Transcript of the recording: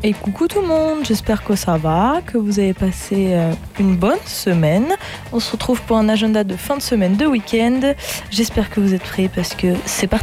Et coucou tout le monde, j'espère que ça va, que vous avez passé une bonne semaine. On se retrouve pour un agenda de fin de semaine, de week-end. J'espère que vous êtes prêts parce que c'est parti.